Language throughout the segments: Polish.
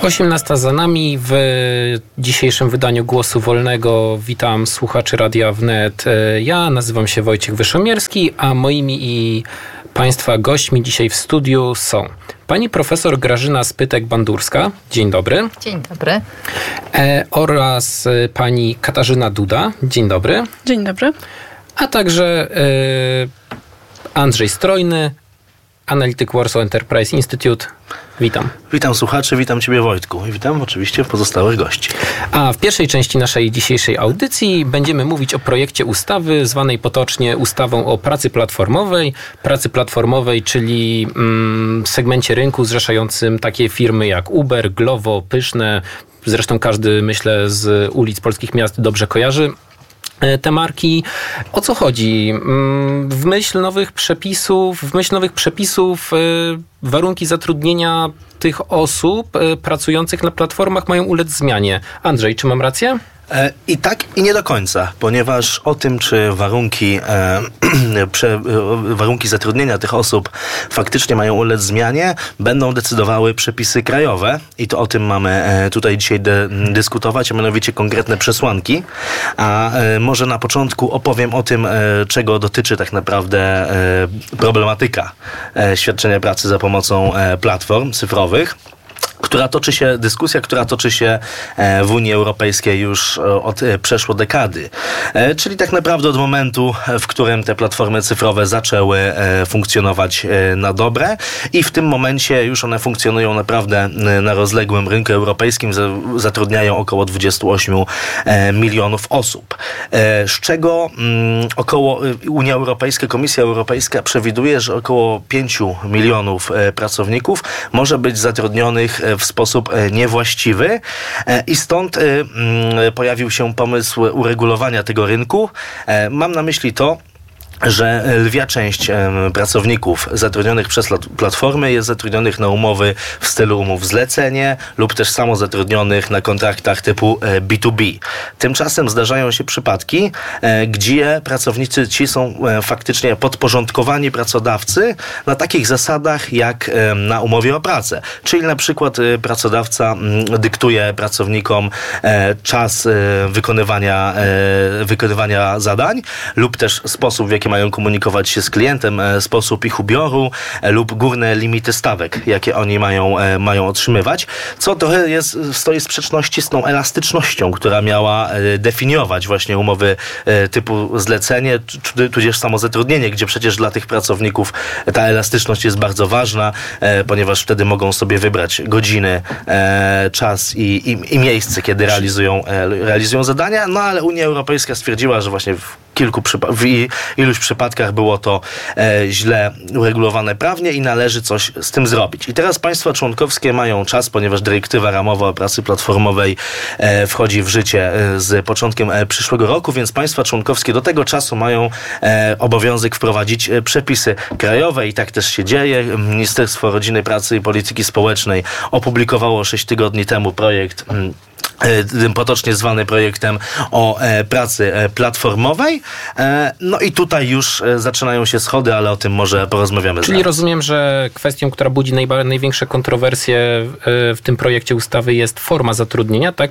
18 za nami. W dzisiejszym wydaniu Głosu Wolnego witam słuchaczy Radia Wnet. Ja nazywam się Wojciech Wyszomierski, a moimi i Państwa gośćmi dzisiaj w studiu są pani profesor Grażyna Spytek-Bandurska. Dzień dobry. Dzień dobry. Oraz pani Katarzyna Duda. Dzień dobry. Dzień dobry. A także Andrzej Strojny, analityk Warsaw Enterprise Institute. Witam. Witam słuchaczy, witam Ciebie Wojtku i witam oczywiście pozostałych gości. A w pierwszej części naszej dzisiejszej audycji będziemy mówić o projekcie ustawy zwanej potocznie ustawą o pracy platformowej, czyli segmencie rynku zrzeszającym takie firmy jak Uber, Glovo, Pyszne. Zresztą każdy, myślę, z ulic polskich miast dobrze kojarzy te marki. O co chodzi? W myśl nowych przepisów warunki zatrudnienia tych osób pracujących na platformach mają ulec zmianie. Andrzej, czy mam rację? I tak, i nie do końca, ponieważ o tym, czy warunki zatrudnienia tych osób faktycznie mają ulec zmianie, będą decydowały przepisy krajowe i to o tym mamy tutaj dzisiaj dyskutować, a mianowicie konkretne przesłanki. A może na początku opowiem o tym, czego dotyczy tak naprawdę problematyka świadczenia pracy za pomocą platform cyfrowych. Dyskusja, która toczy się w Unii Europejskiej już od przeszło dekady. Czyli tak naprawdę od momentu, w którym te platformy cyfrowe zaczęły funkcjonować na dobre i w tym momencie już one funkcjonują naprawdę na rozległym rynku europejskim, zatrudniają około 28 milionów osób. Z czego Unia Europejska, Komisja Europejska przewiduje, że około 5 milionów pracowników może być zatrudnionych w sposób niewłaściwy i stąd pojawił się pomysł uregulowania tego rynku. Mam na myśli to, że lwia część pracowników zatrudnionych przez platformy jest zatrudnionych na umowy w stylu umów zlecenie lub też samozatrudnionych na kontraktach typu B2B. Tymczasem zdarzają się przypadki, gdzie pracownicy ci są faktycznie podporządkowani pracodawcy na takich zasadach jak na umowie o pracę. Czyli na przykład pracodawca dyktuje pracownikom czas wykonywania zadań lub też sposób, w jaki mają komunikować się z klientem, sposób ich ubioru lub górne limity stawek, jakie oni mają otrzymywać, co trochę stoi w sprzeczności z tą elastycznością, która miała definiować właśnie umowy typu zlecenie, tudzież samozatrudnienie, gdzie przecież dla tych pracowników ta elastyczność jest bardzo ważna, ponieważ wtedy mogą sobie wybrać godziny, czas i miejsce, kiedy realizują zadania, no ale Unia Europejska stwierdziła, że właśnie w iluś przypadkach było to źle uregulowane prawnie i należy coś z tym zrobić. I teraz państwa członkowskie mają czas, ponieważ dyrektywa ramowa o pracy platformowej wchodzi w życie z początkiem przyszłego roku, więc państwa członkowskie do tego czasu mają obowiązek wprowadzić przepisy krajowe i tak też się dzieje. Ministerstwo Rodziny, Pracy i Polityki Społecznej opublikowało 6 tygodni temu projekt potocznie zwany projektem o pracy platformowej. No i tutaj już zaczynają się schody, ale o tym może porozmawiamy. Czyli rozumiem, że kwestią, która budzi największe kontrowersje w tym projekcie ustawy jest forma zatrudnienia, tak,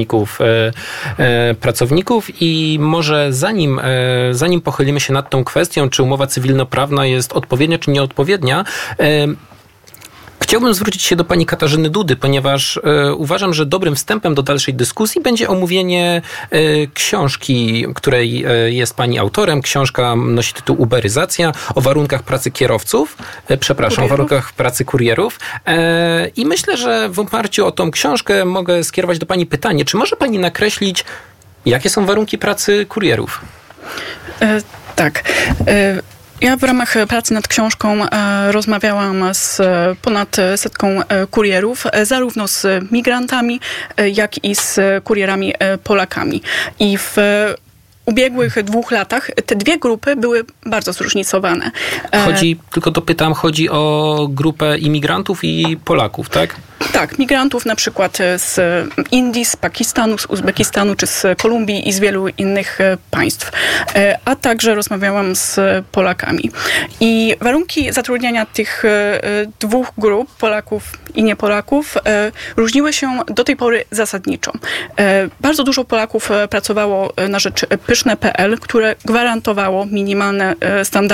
pracowników i może zanim pochylimy się nad tą kwestią, czy umowa cywilnoprawna jest odpowiednia, czy nieodpowiednia, chciałbym zwrócić się do pani Katarzyny Dudy, ponieważ uważam, że dobrym wstępem do dalszej dyskusji będzie omówienie książki, której jest pani autorem. Książka nosi tytuł Uberyzacja, o warunkach pracy kierowców, o warunkach pracy kurierów. I myślę, że w oparciu o tą książkę mogę skierować do pani pytanie, czy może pani nakreślić, jakie są warunki pracy kurierów? Tak. Ja w ramach pracy nad książką rozmawiałam z ponad 100 kurierów, zarówno z migrantami, jak i z kurierami Polakami. I w ubiegłych 2 latach te dwie grupy były bardzo Chodzi o grupę imigrantów i Polaków, tak? Tak, migrantów na przykład z Indii, z Pakistanu, z Uzbekistanu czy z Kolumbii i z wielu innych państw. A także rozmawiałam z Polakami. I warunki zatrudniania tych dwóch grup, Polaków i nie Polaków, różniły się do tej pory zasadniczo. Bardzo dużo Polaków pracowało na rzecz Pyszne.pl, które gwarantowało minimalne standardy